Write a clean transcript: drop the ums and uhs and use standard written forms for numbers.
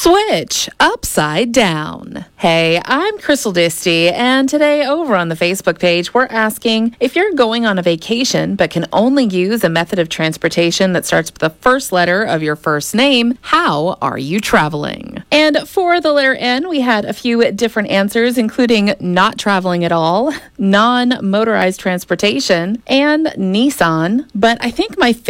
Switch upside down. Hey, I'm Crystal Disty, and today over on the Facebook page, we're asking if you're going on a vacation but can only use a method of transportation that starts with the first letter of your first name, how are you traveling? And for the letter N, we had a few different answers, including not traveling at all, non-motorized transportation, and Nissan. But I think my